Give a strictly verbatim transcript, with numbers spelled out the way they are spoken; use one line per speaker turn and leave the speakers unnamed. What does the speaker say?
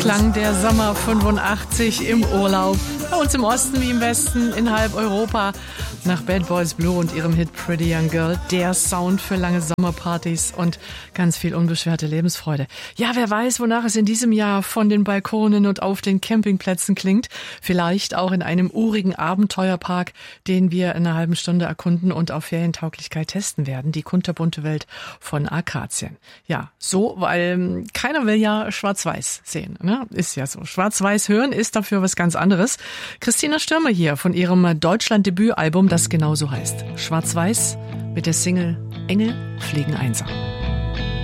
Klang der Sommer fünfundachtzig im Urlaub. Bei uns im Osten wie im Westen, in halb Europa. Nach Bad Boys Blue und ihrem Hit Pretty Young Girl. Der Sound für lange Sommerpartys und ganz viel unbeschwerte Lebensfreude. Ja, wer weiß, wonach es in diesem Jahr von den Balkonen und auf den Campingplätzen klingt. Vielleicht auch in einem urigen Abenteuerpark, den wir in einer halben Stunde erkunden und auf Ferientauglichkeit testen werden. Die kunterbunte Welt von Akazien. Ja, so, weil keiner will ja Schwarz-Weiß sehen. Ne? Ist ja so. Schwarz-Weiß hören ist dafür was ganz anderes. Christina Stürmer hier von ihrem Deutschland-Debütalbum, das genauso heißt. Schwarz-Weiß mit der Single Engel fliegen einsam.